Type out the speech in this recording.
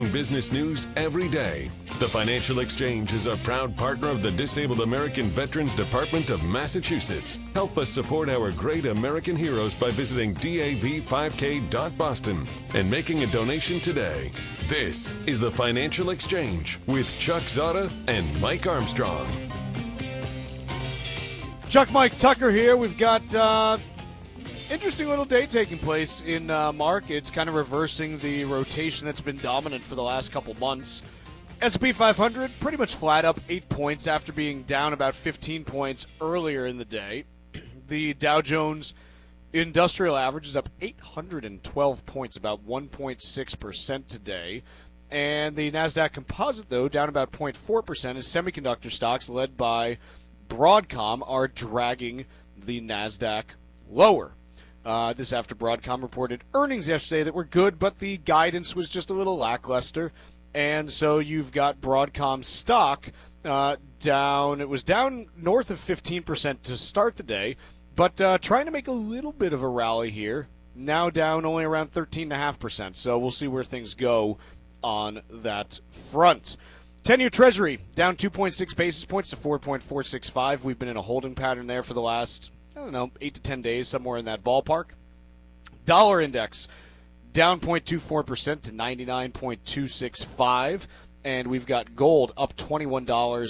breaking business news every day. The Financial Exchange is a proud partner of the Disabled American Veterans Department of Massachusetts. Help us support our great American heroes by visiting dav5k.boston and making a donation today. This is the Financial Exchange with Chuck Zada and Mike Armstrong. Chuck Mike Tucker here. We've got interesting little day taking place in markets, kind of reversing the rotation that's been dominant for the last couple months. S&P 500 pretty much flat up 8 points after being down about 15 points earlier in the day. The Dow Jones Industrial Average is up 812 points, about 1.6% today. And the NASDAQ Composite, though, down about 0.4% as semiconductor stocks led by Broadcom are dragging the NASDAQ lower. This after Broadcom reported earnings yesterday that were good, but the guidance was just a little lackluster. And so you've got Broadcom stock down. It was down north of 15% to start the day, but trying to make a little bit of a rally here. Now down only around 13.5%. So we'll see where things go on that front. 10-year Treasury down 2.6 basis points to 4.465. We've been in a holding pattern there for the last, 8 to 10 days, somewhere in that ballpark. Dollar index down 0.24% to 99.265. And we've got gold up $21